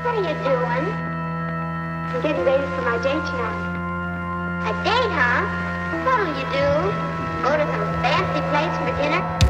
What are you doing? I'm getting ready for my date tonight. A date, huh? What'll you do?